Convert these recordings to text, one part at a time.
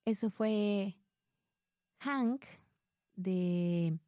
eso fue Hank de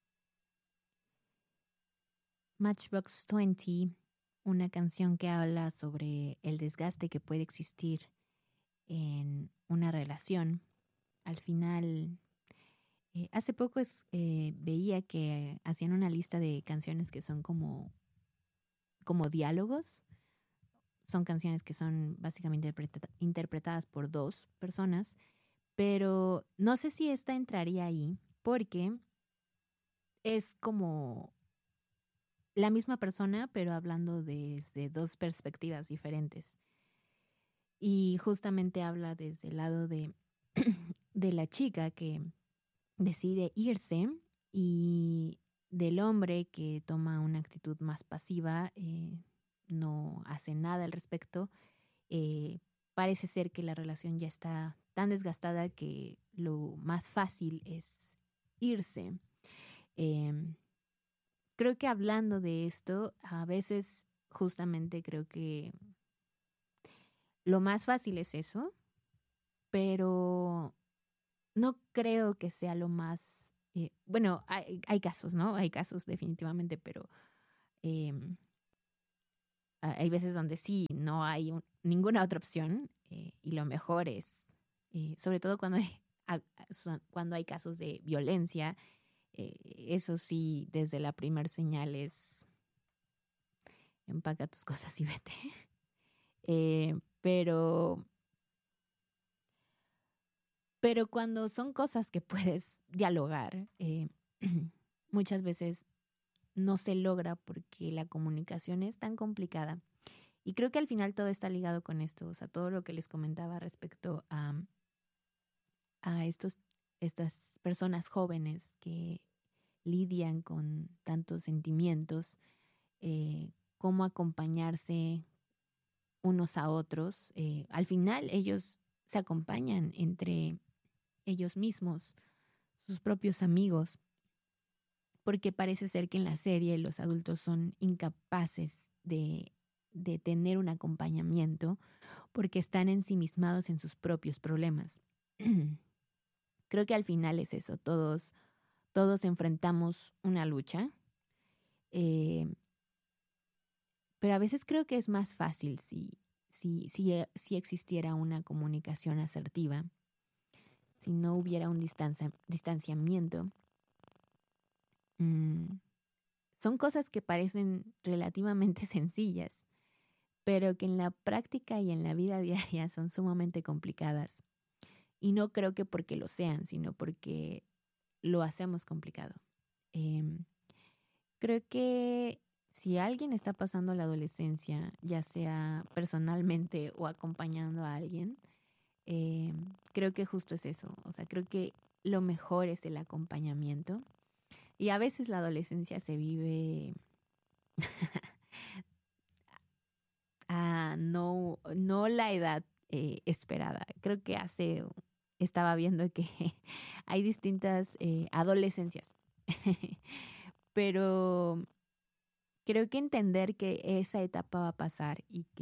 Matchbox 20, una canción que habla sobre el desgaste que puede existir en una relación. Al final, hace poco veía que hacían una lista de canciones que son como diálogos. Son canciones que son básicamente interpretadas por dos personas, pero no sé si esta entraría ahí porque es como la misma persona, pero hablando desde dos perspectivas diferentes. Y justamente habla desde el lado de, de la chica que decide irse y del hombre que toma una actitud más pasiva, no hace nada al respecto. Parece ser que la relación ya está tan desgastada que lo más fácil es irse. Eh, Creo que hablando de esto, a veces justamente creo que lo más fácil es eso, pero no creo que sea lo más... bueno, hay casos, ¿no? Hay casos definitivamente, pero eh, hay veces donde sí, no hay ninguna otra opción y lo mejor es, sobre todo cuando hay casos de violencia, eso sí, desde la primer señal es empaca tus cosas y vete. Pero cuando son cosas que puedes dialogar, muchas veces no se logra porque la comunicación es tan complicada. Y creo que al final todo está ligado con esto, o sea, todo lo que les comentaba respecto a estas personas jóvenes que lidian con tantos sentimientos, cómo acompañarse unos a otros. Al final ellos se acompañan entre ellos mismos, sus propios amigos, porque parece ser que en la serie los adultos son incapaces de tener un acompañamiento porque están ensimismados en sus propios problemas. Creo que al final es eso, todos enfrentamos una lucha, eh, pero a veces creo que es más fácil si existiera una comunicación asertiva, si no hubiera un distanciamiento. Son cosas que parecen relativamente sencillas, pero que en la práctica y en la vida diaria son sumamente complicadas. Y no creo que porque lo sean, sino porque lo hacemos complicado. Em, Creo que si alguien está pasando la adolescencia, ya sea personalmente o acompañando a alguien, creo que justo es eso. O sea, creo que lo mejor es el acompañamiento. Y a veces la adolescencia se vive no la edad esperada. Creo que estaba viendo que hay distintas adolescencias, pero creo que entender que esa etapa va a pasar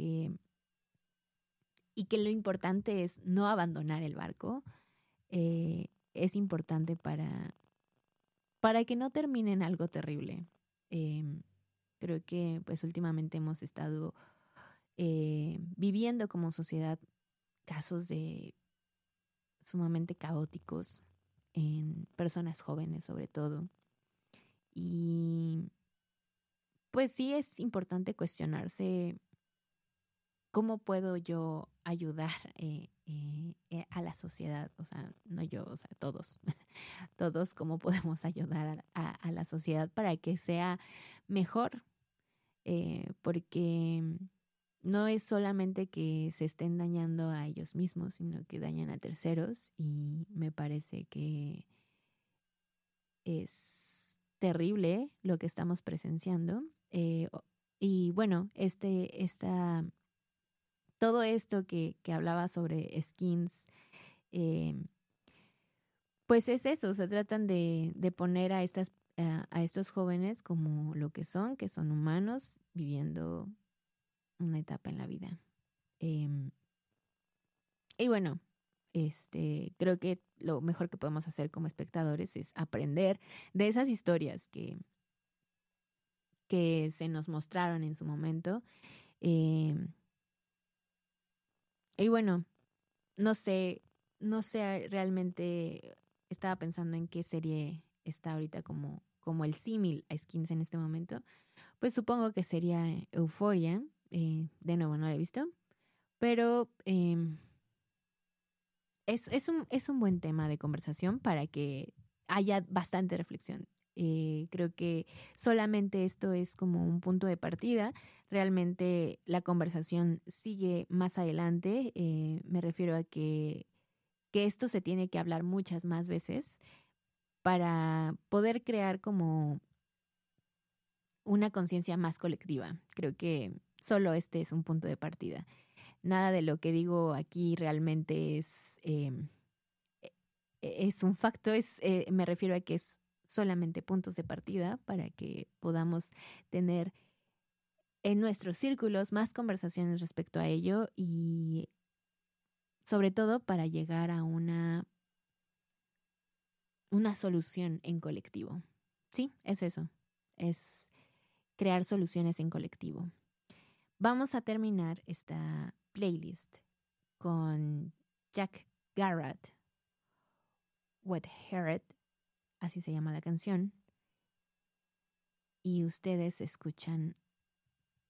y que lo importante es no abandonar el barco, es importante para que no termine en algo terrible. Creo que pues últimamente hemos estado viviendo como sociedad casos de sumamente caóticos en personas jóvenes sobre todo. Y pues sí es importante cuestionarse cómo puedo yo ayudar a la sociedad, o sea, no yo, o sea, todos, todos cómo podemos ayudar a la sociedad para que sea mejor, porque no es solamente que se estén dañando a ellos mismos, sino que dañan a terceros y me parece que es terrible lo que estamos presenciando. Y bueno, todo esto que hablaba sobre skins, eh, pues es eso, se tratan de poner a estos jóvenes como lo que son humanos viviendo una etapa en la vida. Y bueno, Creo que lo mejor que podemos hacer como espectadores es aprender de esas historias que se nos mostraron en su momento. Eh, y bueno, no sé realmente, estaba pensando en qué serie está ahorita como el símil a Skins en este momento. Pues supongo que sería Euphoria. De nuevo, no la he visto. Pero es un buen tema de conversación para que haya bastante reflexión. Creo que solamente esto es como un punto de partida. Realmente la conversación sigue más adelante. Me refiero a que esto se tiene que hablar muchas más veces para poder crear como una conciencia más colectiva. Creo que solo este es un punto de partida. Nada de lo que digo aquí realmente es un facto, me refiero a que es solamente puntos de partida para que podamos tener en nuestros círculos más conversaciones respecto a ello y sobre todo para llegar a una solución en colectivo. Sí, es eso, es crear soluciones en colectivo. Vamos a terminar esta playlist con Jack Garratt, Wet Haired, así se llama la canción, y ustedes escuchan